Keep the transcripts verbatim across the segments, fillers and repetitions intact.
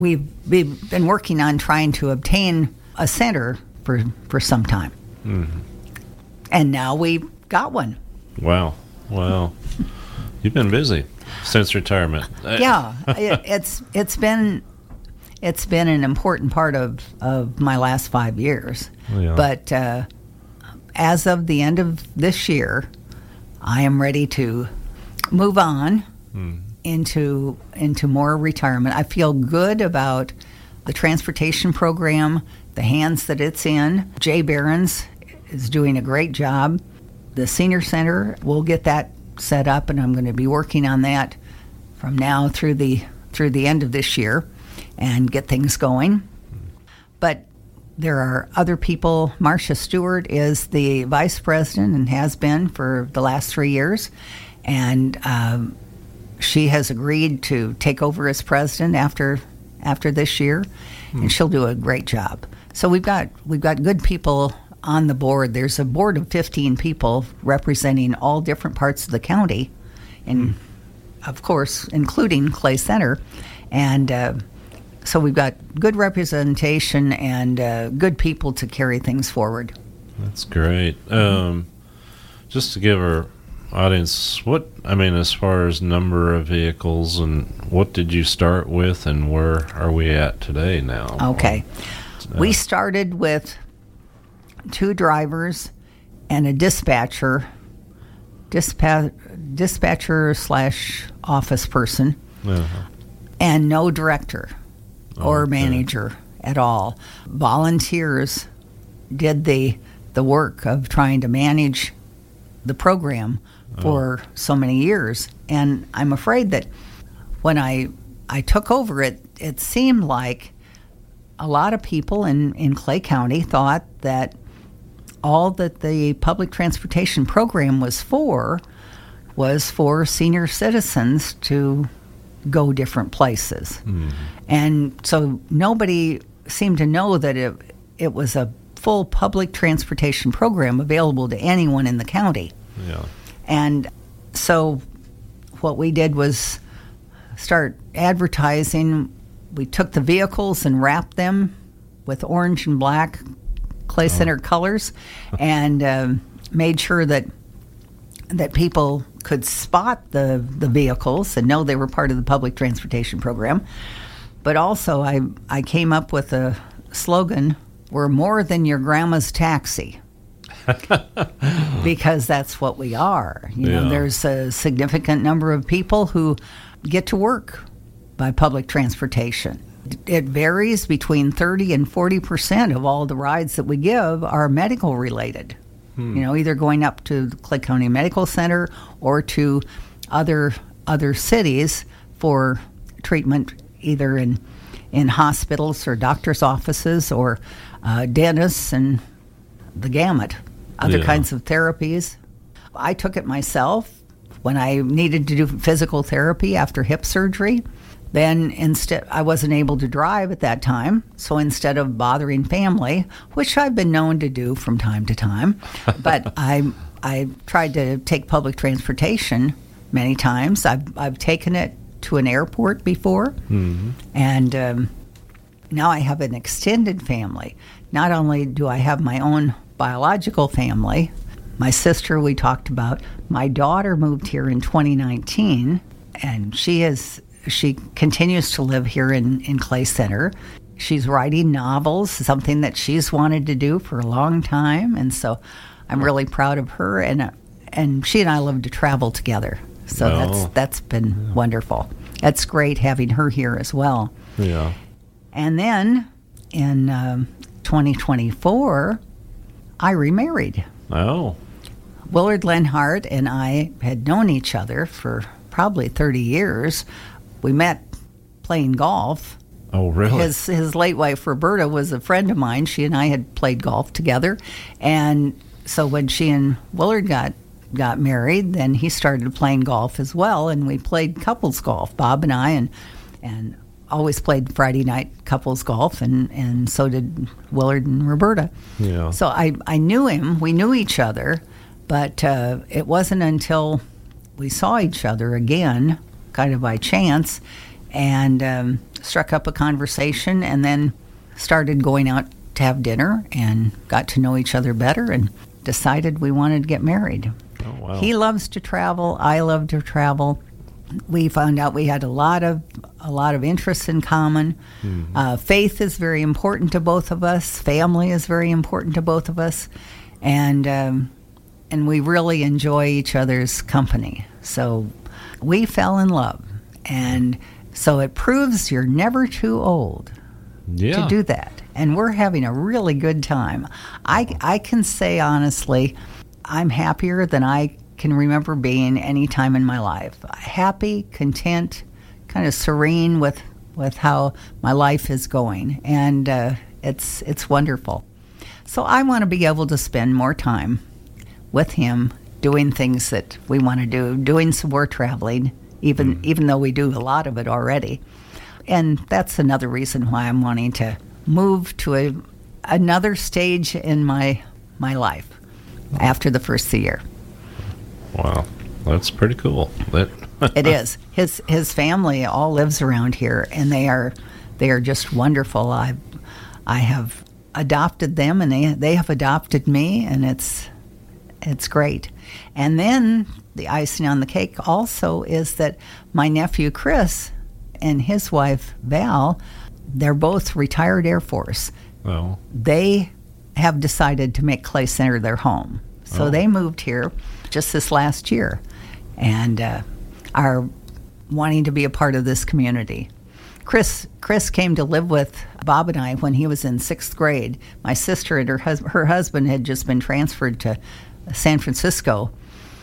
We've, we've been working on trying to obtain a center for, for some time. Mm-hmm. And now we've got one. Wow. Wow. You've been busy since retirement. Yeah. it, it's it's been it's been an important part of, of my last five years. Yeah. But uh, as of the end of this year, I am ready to move on mm. into into more retirement. I feel good about the transportation program, the hands that it's in. Jay Behrens is doing a great job. The senior center, we'll get that set up, and I'm going to be working on that from now through the through the end of this year and get things going. But there are other people. Marcia Stewart is the vice president and has been for the last three years, and um, she has agreed to take over as president after after this year, hmm. and she'll do a great job. So we've got we've got good people on the board. There's a board of fifteen people representing all different parts of the county, and hmm. of course, including Clay Center, and uh, so we've got good representation and uh, good people to carry things forward. That's great. Um, just to give our audience, what I mean, as far as number of vehicles, and what did you start with, and where are we at today now? Okay, uh, we started with two drivers and a dispatcher, dispa- dispatcher slash office person, uh-huh. and no director or okay. manager at all. Volunteers did the the work of trying to manage the program for oh. so many years. And I'm afraid that when I I took over it, it seemed like a lot of people in, in Clay County thought that all that the public transportation program was for was for senior citizens to go different places. Mm-hmm. And so nobody seemed to know that it, it was a full public transportation program available to anyone in the county. Yeah. And so what we did was start advertising. We took the vehicles and wrapped them with orange and black Clay Center oh. colors, and uh, made sure that that people could spot the, the vehicles and know they were part of the public transportation program. But also I, I came up with a slogan, "We're more than your grandma's taxi." Because that's what we are. You know, yeah. there's a significant number of people who get to work by public transportation. It varies between thirty and forty percent of all the rides that we give are medical related. Hmm. You know, either going up to the Clay County Medical Center or to other other cities for treatment, either in in hospitals or doctors' offices or uh, dentists and the gamut, other yeah. kinds of therapies. I took it myself when I needed to do physical therapy after hip surgery. Then instead, I wasn't able to drive at that time, so instead of bothering family, which I've been known to do from time to time, but I I tried to take public transportation many times. I've I've taken it to an airport before, mm-hmm. and um, now I have an extended family. Not only do I have my own biological family, my sister we talked about, my daughter moved here in twenty nineteen, and she is. She continues to live here in, in Clay Center. She's writing novels, something that she's wanted to do for a long time, and so I'm really proud of her. And uh, and she and I love to travel together, so oh. that's that's been yeah. wonderful. That's great having her here as well. Yeah. And then in um, twenty twenty-four, I remarried. Oh. Willard Lenhart and I had known each other for probably thirty years. We met playing golf. Oh, really? His his late wife, Roberta, was a friend of mine. She and I had played golf together. And so when she and Willard got, got married, then he started playing golf as well. And we played couples golf, Bob and I, and and always played Friday night couples golf. And, and so did Willard and Roberta. Yeah. So I, I knew him. We knew each other. But uh, it wasn't until we saw each other again, kind of by chance, and um, struck up a conversation and then started going out to have dinner and got to know each other better and decided we wanted to get married. Oh, wow. He loves to travel. I love to travel. We found out we had a lot of a lot of interests in common. Mm-hmm. Uh, faith is very important to both of us. Family is very important to both of us, and um, and we really enjoy each other's company. So we fell in love, and so it proves you're never too old yeah. to do that. And we're having a really good time. I I can say honestly, I'm happier than I can remember being any time in my life. Happy, content, kind of serene with with how my life is going, and uh, it's it's wonderful. So I want to be able to spend more time with him, doing things that we want to do, doing some more traveling, even mm. even though we do a lot of it already. And that's another reason why I'm wanting to move to a another stage in my my life after the first of the year. Wow, that's pretty cool. That it is. His his family all lives around here, and they are they are just wonderful. I I have adopted them, and they they have adopted me, and it's it's great. And then the icing on the cake also is that my nephew Chris and his wife Val, they're both retired Air Force. Oh. They have decided to make Clay Center their home, so oh. they moved here just this last year, and uh, are wanting to be a part of this community. Chris Chris came to live with Bob and I when he was in sixth grade. My sister and her, hus- her husband had just been transferred to San Francisco,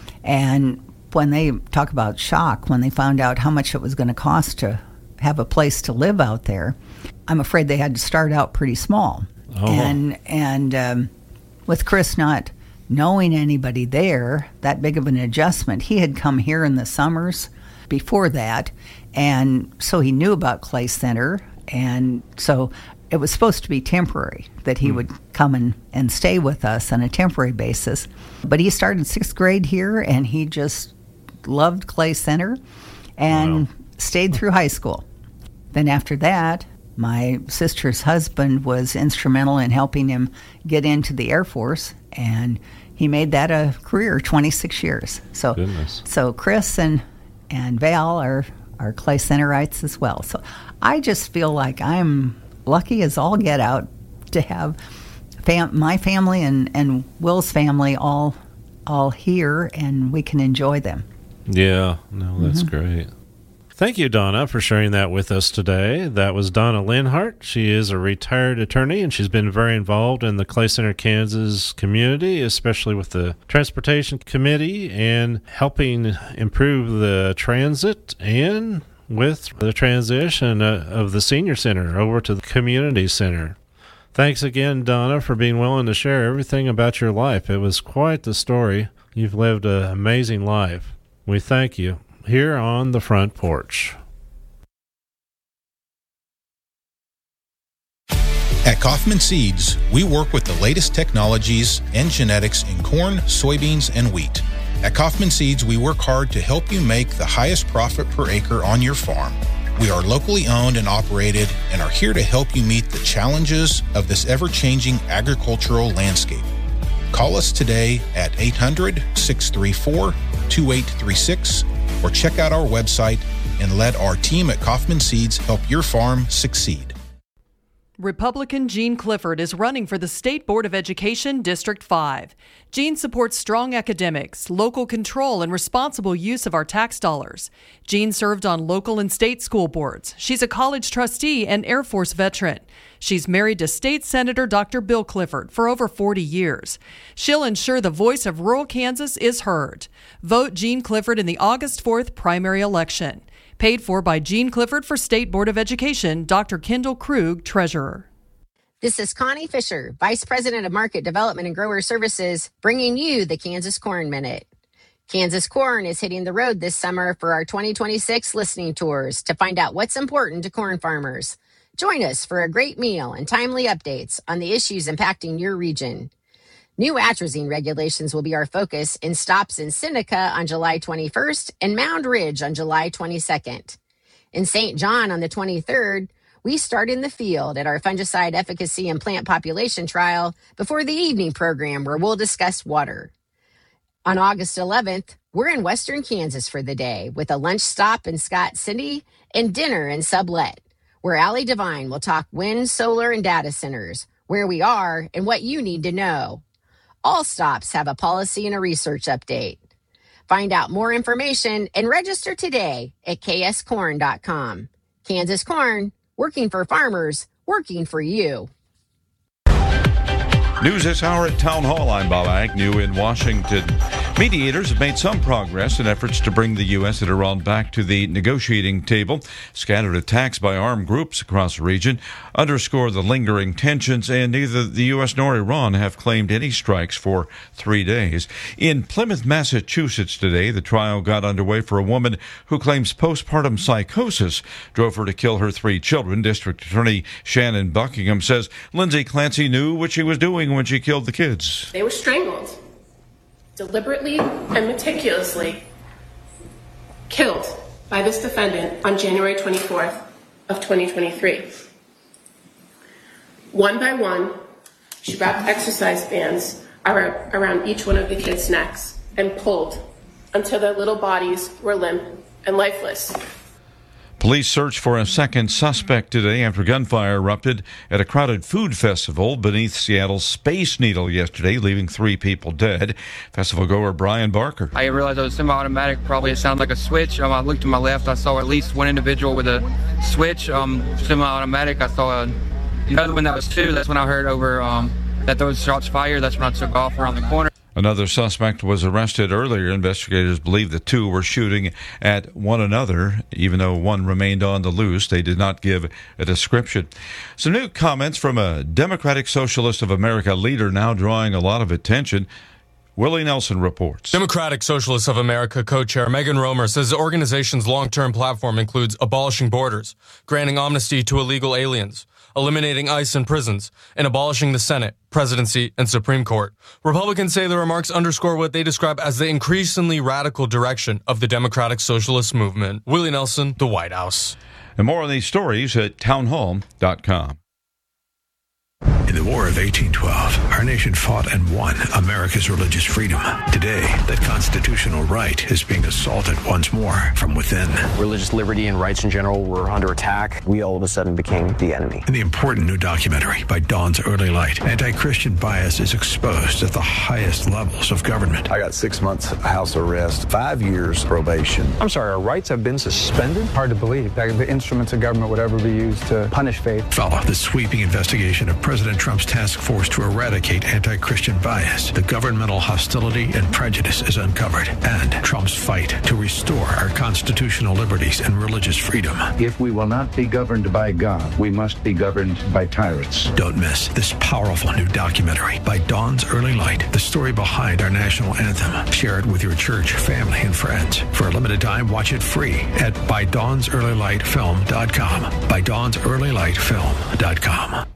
and when they talk about shock, when they found out how much it was going to cost to have a place to live out there, I'm afraid they had to start out pretty small. Oh. And, and um, with Chris not knowing anybody there, that big of an adjustment. He had come here in the summers before that, and so he knew about Clay Center, and so it was supposed to be temporary, that he mm. would come and, and stay with us on a temporary basis. But he started sixth grade here, and he just loved Clay Center and wow. stayed through high school. Then after that, my sister's husband was instrumental in helping him get into the Air Force, and he made that a career, twenty-six years. So, Goodness. so Chris and and Val are, are Clay Centerites as well. So I just feel like I'm lucky as all get out to have fam- my family and, and Will's family all all here, and we can enjoy them. Yeah, no, that's mm-hmm. great. Thank you, Donna, for sharing that with us today. That was Donna Linhart. She is a retired attorney, and she's been very involved in the Clay Center, Kansas community, especially with the Transportation Committee and helping improve the transit and with the transition of the Senior Center over to the Community Center. Thanks again, Donna, for being willing to share everything about your life. It was quite the story. You've lived an amazing life. We thank you. Here on the Front Porch. At Kaufman Seeds, we work with the latest technologies and genetics in corn, soybeans, and wheat. At Kaufman Seeds, we work hard to help you make the highest profit per acre on your farm. We are locally owned and operated and are here to help you meet the challenges of this ever-changing agricultural landscape. Call us today at eight hundred, six three four, two eight three six or check out our website and let our team at Kaufman Seeds help your farm succeed. Republican Gene Clifford is running for the State Board of Education District five. Gene supports strong academics, local control, and responsible use of our tax dollars. Gene served on local and state school boards. She's a college trustee and Air Force veteran. She's married to State Senator Doctor Bill Clifford for over forty years. She'll ensure the voice of rural Kansas is heard. Vote Gene Clifford in the August fourth primary election. Paid for by Gene Clifford for State Board of Education, Doctor Kendall Krug, Treasurer. This is Connie Fisher, Vice President of Market Development and Grower Services, bringing you the Kansas Corn Minute. Kansas Corn is hitting the road this summer for our twenty twenty-six listening tours to find out what's important to corn farmers. Join us for a great meal and timely updates on the issues impacting your region. New atrazine regulations will be our focus in stops in Seneca on July twenty-first and Mound Ridge on July twenty-second. In Saint John on the twenty-third, we start in the field at our fungicide efficacy and plant population trial before the evening program where we'll discuss water. On August eleventh, we're in Western Kansas for the day with a lunch stop in Scott City and dinner in Sublet, where Allie Devine will talk wind, solar, and data centers, where we are and what you need to know. All stops have a policy and a research update. Find out more information and register today at k s corn dot com. Kansas Corn, working for farmers, working for you. News this hour at Town Hall. I'm Bob Agnew in Washington. Mediators have made some progress in efforts to bring the U S and Iran back to the negotiating table. Scattered attacks by armed groups across the region underscore the lingering tensions, and neither the U S nor Iran have claimed any strikes for three days. In Plymouth, Massachusetts today, the trial got underway for a woman who claims postpartum psychosis drove her to kill her three children. District Attorney Shannon Buckingham says Lindsay Clancy knew what she was doing when she killed the kids. They were strangled, deliberately and meticulously killed by this defendant on January twenty-fourth of twenty twenty-three. One by one, she wrapped exercise bands around each one of the kids' necks and pulled until their little bodies were limp and lifeless. Police searched for a second suspect today after gunfire erupted at a crowded food festival beneath Seattle's Space Needle yesterday, leaving three people dead. Festival goer Brian Barker. I realized it was semi-automatic. Probably it sounded like a switch. Um, I looked to my left. I saw at least one individual with a switch, um, semi-automatic. I saw a, another one that was two. That's when I heard over um, that those shots fired. That's when I took off around the corner. Another suspect was arrested earlier. Investigators believe the two were shooting at one another. Even though one remained on the loose, they did not give a description. Some new comments from a Democratic Socialist of America leader now drawing a lot of attention. Willie Nelson reports. Democratic Socialists of America co-chair Megan Romer says the organization's long-term platform includes abolishing borders, granting amnesty to illegal aliens, eliminating ICE in prisons, and abolishing the Senate, presidency, and Supreme Court. Republicans say the remarks underscore what they describe as the increasingly radical direction of the Democratic Socialist movement. Willie Nelson, The White House. And more on these stories at town hall dot com. In the War of eighteen twelve, our nation fought and won America's religious freedom. Today, that constitutional right is being assaulted once more from within. Religious liberty and rights in general were under attack. We all of a sudden became the enemy. In the important new documentary by Dawn's Early Light, anti-Christian bias is exposed at the highest levels of government. I got six months house arrest, five years probation. I'm sorry, our rights have been suspended? Hard to believe that the instruments of government would ever be used to punish faith. Follow the sweeping investigation of President Trump's task force to eradicate anti-Christian bias. The governmental hostility and prejudice is uncovered, and Trump's fight to restore our constitutional liberties and religious freedom. If we will not be governed by God, we must be governed by tyrants. Don't miss this powerful new documentary by Dawn's Early Light, the story behind our national anthem. Share it with your church, family, and friends. For a limited time, watch it free at by dawns early light film dot com. by dawns early light film dot com.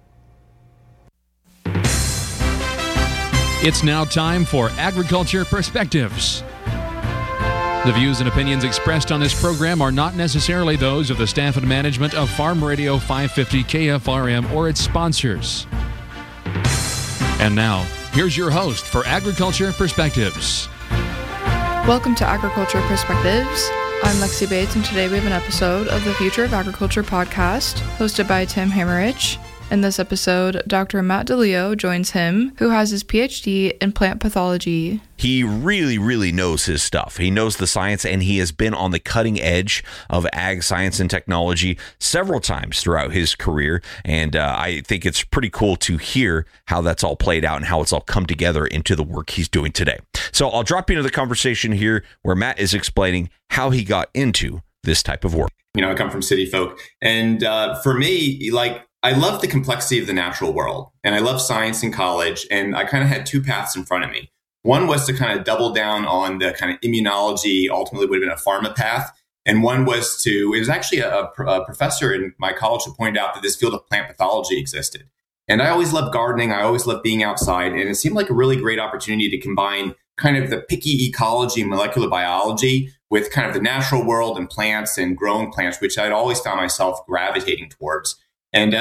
It's now time for Agriculture Perspectives. The views and opinions expressed on this program are not necessarily those of the staff and management of Farm Radio five fifty K F R M or its sponsors. And now, here's your host for Agriculture Perspectives. Welcome to Agriculture Perspectives. I'm Lexi Bates, and today we have an episode of the Future of Agriculture podcast, hosted by Tim Hammerich. In this episode, Doctor Matt DeLeo joins him, who has his P H D in plant pathology. He really, really knows his stuff. He knows the science, and he has been on the cutting edge of ag science and technology several times throughout his career. And uh, I think it's pretty cool to hear how that's all played out and how it's all come together into the work he's doing today. So I'll drop you into the conversation here where Matt is explaining how he got into this type of work. You know, I come from city folk. And uh, for me, like, I love the complexity of the natural world, and I love science in college, and I kind of had two paths in front of me. One was to kind of double down on the kind of immunology, ultimately would have been a pharma path, and one was to, it was actually a, a professor in my college who pointed out that this field of plant pathology existed. And I always loved gardening, I always loved being outside, and it seemed like a really great opportunity to combine kind of the picky ecology and molecular biology with kind of the natural world and plants and growing plants, which I'd always found myself gravitating towards. And